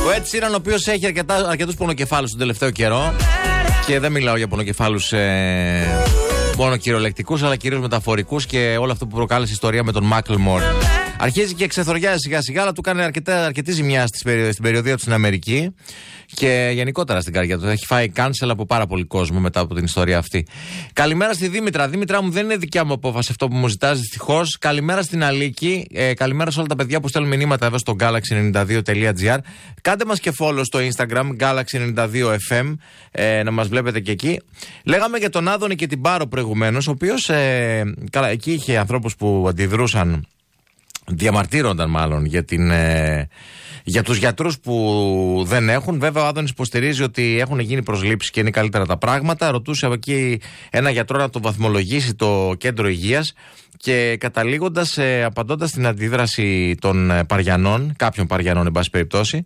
Ο Ed Sheeran, ο οποίος έχει αρκετούς πονοκεφάλους τον τελευταίο καιρό. Και δεν μιλάω για πονοκεφάλους μόνο κυριολεκτικούς, αλλά κυρίως μεταφορικούς, και όλο αυτό που προκάλεσε η ιστορία με τον Macklemore. Αρχίζει και εξεθοριάζει σιγά σιγά, αλλά του κάνει αρκετή ζημιά στην περιοδία του στην Αμερική και γενικότερα στην καρδιά του. Έχει φάει cancel από πάρα πολύ κόσμο μετά από την ιστορία αυτή. Καλημέρα στη Δήμητρα. Δήμητρα μου, δεν είναι δικιά μου απόφαση αυτό που μου ζητάς, δυστυχώς. Καλημέρα στην Αλίκη. Καλημέρα σε όλα τα παιδιά που στέλνουν μηνύματα εδώ στο galaxy92.gr. Κάντε μας και follow στο Instagram galaxy92fm, να μας βλέπετε και εκεί. Λέγαμε για τον Άδωνη και την Πάρο προηγουμένως, ο οποίος εκεί είχε ανθρώπους που αντιδρούσαν, διαμαρτύρονταν μάλλον για τους γιατρούς που δεν έχουν. Βέβαια ο Άδωνης υποστηρίζει ότι έχουν γίνει προσλήψεις και είναι καλύτερα τα πράγματα. Ρωτούσε από εκεί ένα γιατρό να το βαθμολογήσει το κέντρο υγείας και καταλήγοντας, απαντώντας στην αντίδραση των Παριανών, κάποιων Παριανών εν πάση περιπτώσει,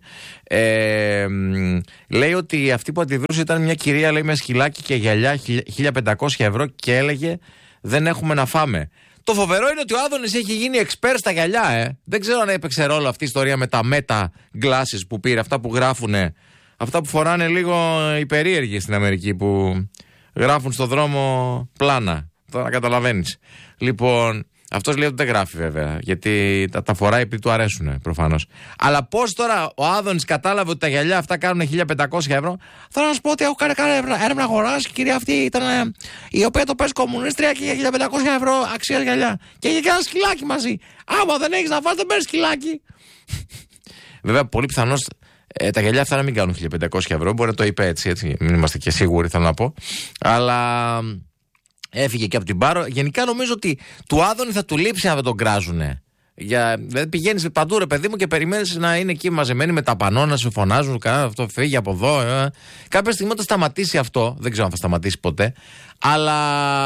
λέει ότι αυτή που αντιδρούσε ήταν μια κυρία, λέει, με σκυλάκι και γυαλιά, 1.500 ευρώ, και έλεγε δεν έχουμε να φάμε. Το φοβερό είναι ότι ο Άδωνης έχει γίνει expert στα γυαλιά, Δεν ξέρω αν έπαιξε ρόλο αυτή η ιστορία με τα meta glasses που πήρε, αυτά που γράφουνε, αυτά που φοράνε λίγο οι περίεργοι στην Αμερική, που γράφουν στο δρόμο πλάνα. Τώρα καταλαβαίνεις. Λοιπόν, αυτός λέει ότι δεν γράφει βέβαια, γιατί τα φοράει επειδή του αρέσουν προφανώς. Αλλά πώς τώρα ο Άδωνης κατάλαβε ότι τα γυαλιά αυτά κάνουν 1.500 ευρώ. Θέλω να σου πω ότι έχω κάνει έρευνα αγοράς. Η κυρία αυτή ήταν η οποία το παίζει κομμουνίστρια και για 1.500 ευρώ αξία γυαλιά. Και είχε και ένα σκυλάκι μαζί. Άμα δεν έχεις να φας, δεν παίρνεις σκυλάκι. Βέβαια, πολύ πιθανώς τα γυαλιά αυτά να μην κάνουν 1.500 ευρώ. Μπορεί να το είπε έτσι. Μην είμαστε και σίγουροι, θέλω να πω. Αλλά έφυγε και από την Πάρο. Γενικά νομίζω ότι του Άδωνη θα του λείψει να δεν τον κράζουνε. Δηλαδή πηγαίνεις παντού, ρε παιδί μου, και περιμένεις να είναι εκεί μαζεμένοι με τα πανό, να σου φωνάζουν αυτό φύγει από εδώ. Κάποια στιγμή θα σταματήσει αυτό. Δεν ξέρω αν θα σταματήσει ποτέ. Αλλά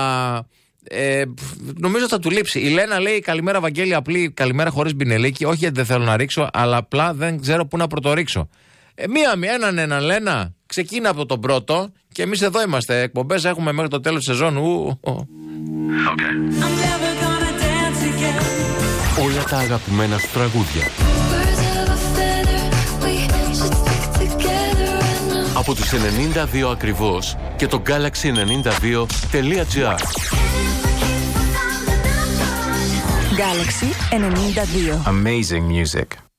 νομίζω ότι θα του λείψει. Η Λένα λέει καλημέρα Βαγγέλη, απλή καλημέρα χωρίς μπινελίκι. Όχι γιατί δεν θέλω να ρίξω, αλλά απλά δεν ξέρω πού να πρωτορίξω. Έναν Λένα. Ξεκίνα από τον πρώτο και εμείς εδώ είμαστε. Εκπομπές έχουμε μέχρι το τέλος της σεζόν. Όλα τα αγαπημένα σου τραγούδια. Από τους 92 ακριβώς και το galaxy92.gr. Galaxy 92. Amazing music.